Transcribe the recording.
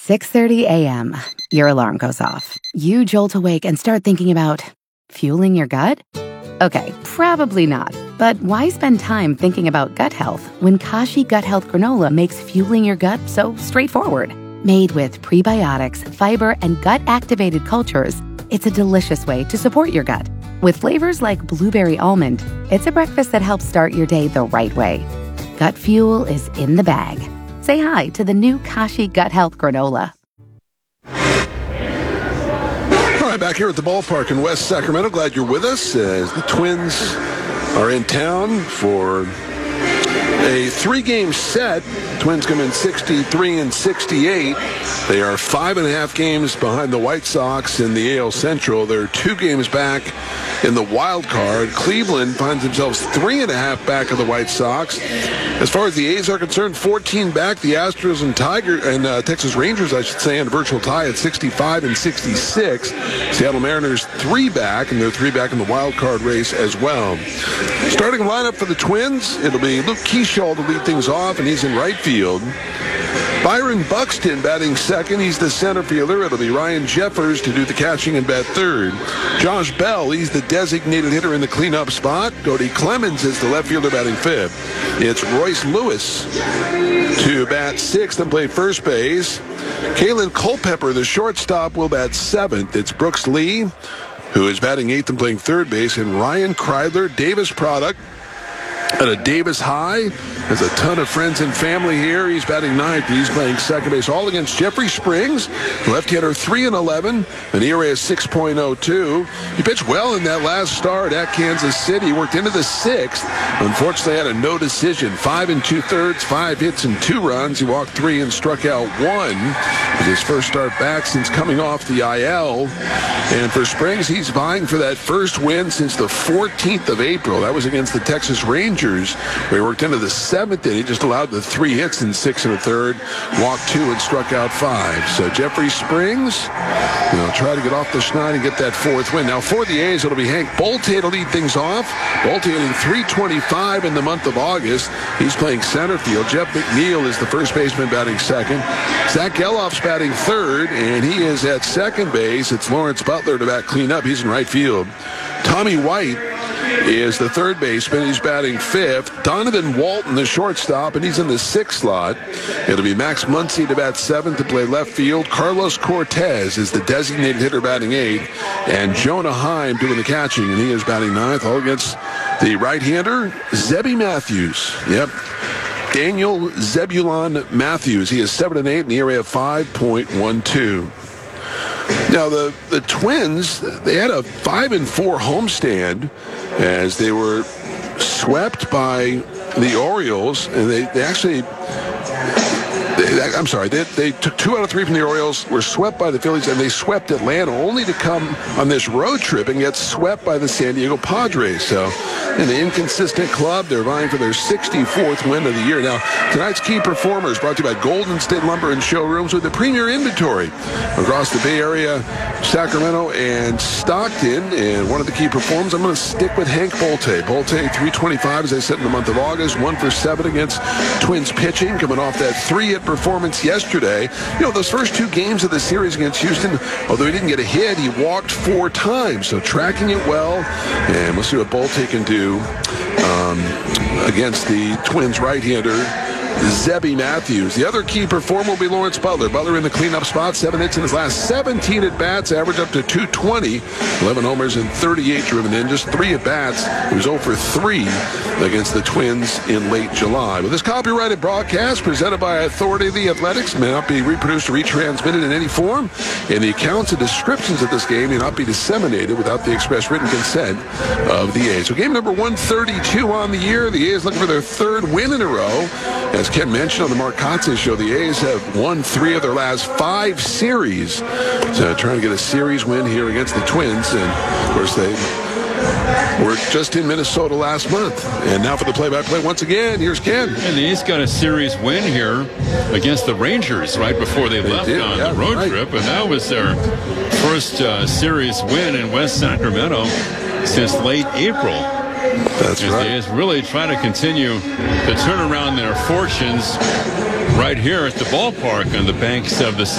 6:30 a.m. Your alarm goes off. You jolt awake and start thinking about fueling your gut? Okay, probably not. But why spend time thinking about gut health when Kashi Gut Health Granola makes fueling your gut so straightforward? Made with prebiotics, fiber, and gut-activated cultures, it's a delicious way to support your gut. With flavors like blueberry almond, it's a breakfast that helps start your day the right way. Gut fuel is in the bag. Say hi to the new Kashi Gut Health Granola. All right, back here at the ballpark in West Sacramento. Glad you're with us as the Twins are in town for a three-game set. Twins come in 63 and 68. They are 5.5 games behind the White Sox in the AL Central. They're 2 games back in the wild card. Cleveland finds themselves 3.5 back of the White Sox. As far as the A's are concerned, 14 back. The Astros and Texas Rangers, I should say, in a virtual tie at 65 and 66. Seattle Mariners 3 back, and they're 3 back in the wild card race as well. Starting lineup for the Twins, it'll be Luke Kershaw to lead things off, and he's in right field. Byron Buxton batting second. He's the center fielder. It'll be Ryan Jeffers to do the catching and bat third. Josh Bell, he's the designated hitter in the cleanup spot. Cody Clemens is the left fielder batting fifth. It's Royce Lewis to bat sixth and play first base. Kalen Culpepper, the shortstop, will bat seventh. It's Brooks Lee, who is batting eighth and playing third base. And Ryan Kreidler, Davis product, at a Davis High, has a ton of friends and family here. He's batting ninth. He's playing second base, all against Jeffrey Springs, left-hander, 3-11, an ERA of 6.02. He pitched well in that last start at Kansas City. Worked into the sixth. Unfortunately, had a no decision. 5 2/3, 5 hits and 2 runs. He walked 3 and struck out 1. It was his first start back since coming off the IL. And for Springs, he's vying for that first win since the 14th of April. That was against the Texas Rangers, where he worked into the 7th inning. He just allowed the 3 hits in 6 1/3, walked 2 and struck out 5. So Jeffrey Springs, try to get off the schneid and get that 4th win. Now for the A's, it'll be Hank Bolte to lead things off. Bolte hitting .325 in the month of August. He's playing center field. Jeff McNeil is the first baseman batting second. Zach Geloff's batting third, and he is at second base. It's Lawrence Butler to bat cleanup. He's in right field. Tommy White is the third baseman. He's batting fifth. Donovan Walton, the shortstop, and he's in the sixth slot. It'll be Max Muncy to bat seventh to play left field. Carlos Cortez is the designated hitter batting eighth. And Jonah Heim doing the catching, and he is batting ninth, all against the right-hander, Zebby Matthews. Yep. Daniel Zebulon Matthews. He is 7 and 8 in the ERA of 5.12. Now, the Twins, they had a 5-4 homestand as they were swept by the Orioles, and they took 2 out of 3 from the Orioles, were swept by the Phillies, and they swept Atlanta, only to come on this road trip and get swept by the San Diego Padres. So, an inconsistent club. They're vying for their 64th win of the year. Now, tonight's key performers brought to you by Golden State Lumber and Showrooms with the premier inventory across the Bay Area, Sacramento, and Stockton. And one of the key performers, I'm going to stick with Hank Bolte. Bolte, .325, as I said, in the month of August, 1 for 7 against Twins pitching, coming off that 3-hit performance yesterday. Those first 2 games of the series against Houston, although he didn't get a hit, he walked 4 times. So tracking it well, and we'll see what Bolte can do against the Twins right-hander, Zebby Matthews. The other key performer will be Lawrence Butler. Butler in the cleanup spot, 7 hits in his last 17 at-bats, average up to .220, 11 homers and 38 driven in, just 3 at-bats. He was 0 for 3 against the Twins in late July. Well, this copyrighted broadcast presented by Authority of the Athletics may not be reproduced or retransmitted in any form, and the accounts and descriptions of this game may not be disseminated without the express written consent of the A's. So game number 132 on the year. The A's looking for their 3rd win in a row. As Ken mentioned on the Mark Kotze show, the A's have won 3 of their last 5 series. So trying to get a series win here against the Twins. And, of course, they were just in Minnesota last month. And now for the play-by-play once again, here's Ken. And the A's got a series win here against the Rangers right before they left on the road trip. And that was their first series win in West Sacramento since late April. That's right. The A's really trying to continue to turn around their fortunes right here at the ballpark on the banks of the